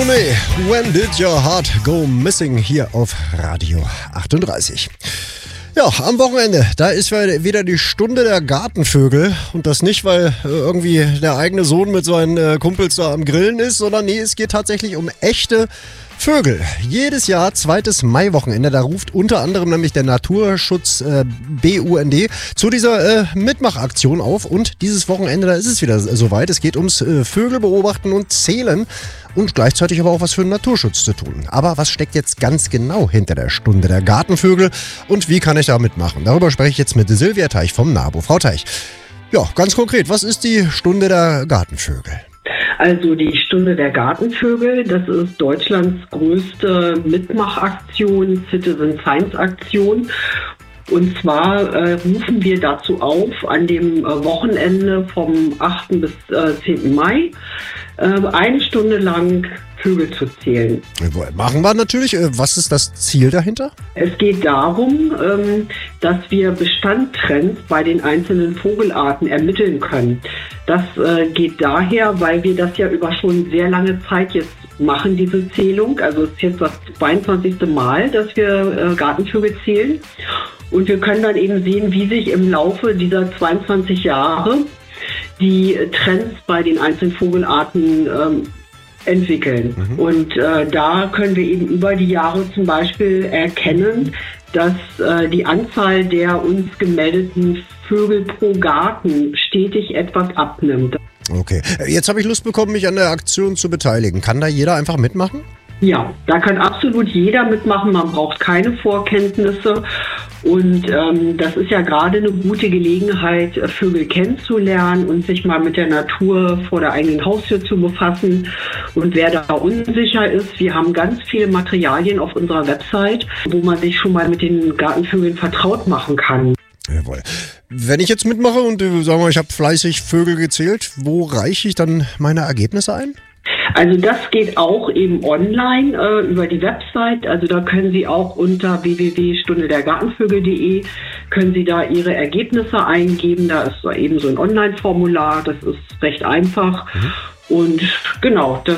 Monet, When Did Your Heart Go Missing hier auf Radio 38. Ja, am Wochenende, da ist wieder die Stunde der Gartenvögel. Und das nicht, weil irgendwie der eigene Sohn mit seinen Kumpels da am Grillen ist, sondern nee, es geht tatsächlich um echte Vögel. Jedes Jahr, zweites Maiwochenende, da ruft unter anderem nämlich der Naturschutz BUND zu dieser Mitmachaktion auf. Und dieses Wochenende, da ist es wieder soweit. Es geht ums Vögel beobachten und zählen und gleichzeitig aber auch was für den Naturschutz zu tun. Aber was steckt jetzt ganz genau hinter der Stunde der Gartenvögel und wie kann ich da mitmachen? Darüber spreche ich jetzt mit Silvia Teich vom NABU. Frau Teich, ja, ganz konkret, was ist die Stunde der Gartenvögel? Also die Stunde der Gartenvögel, das ist Deutschlands größte Mitmachaktion, Citizen Science Aktion. Und zwar rufen wir dazu auf, an dem Wochenende vom 8. bis 10. Mai eine Stunde lang Vögel zu zählen. Machen wir natürlich. Was ist das Ziel dahinter? Es geht darum, dass wir Bestandtrends bei den einzelnen Vogelarten ermitteln können. Das geht daher, weil wir das ja über schon sehr lange Zeit jetzt machen, diese Zählung. Also es ist jetzt das 22. Mal, dass wir Gartenvögel zählen. Und wir können dann eben sehen, wie sich im Laufe dieser 22 Jahre die Trends bei den einzelnen Vogelarten entwickeln. Und da können wir eben über die Jahre zum Beispiel erkennen, dass die Anzahl der uns gemeldeten Vögel pro Garten stetig etwas abnimmt. Okay, jetzt habe ich Lust bekommen, mich an der Aktion zu beteiligen. Kann da jeder einfach mitmachen? Ja, da kann absolut jeder mitmachen. Man braucht keine Vorkenntnisse. Und das ist ja gerade eine gute Gelegenheit, Vögel kennenzulernen und sich mal mit der Natur vor der eigenen Haustür zu befassen. Und wer da unsicher ist, wir haben ganz viele Materialien auf unserer Website, wo man sich schon mal mit den Gartenvögeln vertraut machen kann. Jawohl. Wenn ich jetzt mitmache und sagen wir, ich habe fleißig Vögel gezählt, wo reiche ich dann meine Ergebnisse ein? Also das geht auch eben online über die Website. Also da können Sie auch unter www.stundedergartenvögel.de können Sie da Ihre Ergebnisse eingeben. Da ist eben so ein Online-Formular. Das ist recht einfach. Und genau, das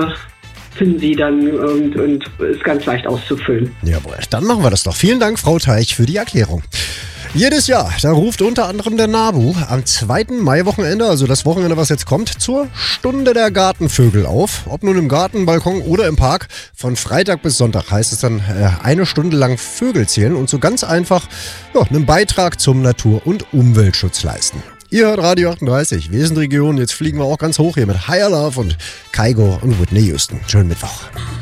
finden Sie dann und ist ganz leicht auszufüllen. Jawohl, dann machen wir das doch. Vielen Dank, Frau Teich, für die Erklärung. Jedes Jahr, da ruft unter anderem der NABU am 2. Mai-Wochenende, also das Wochenende, was jetzt kommt, zur Stunde der Gartenvögel auf. Ob nun im Garten, Balkon oder im Park. Von Freitag bis Sonntag heißt es dann eine Stunde lang Vögel zählen und so ganz einfach einen Beitrag zum Natur- und Umweltschutz leisten. Ihr hört Radio 38, wir sind Region, jetzt fliegen wir auch ganz hoch hier mit Higher Love und Kygo und Whitney Houston. Schönen Mittwoch.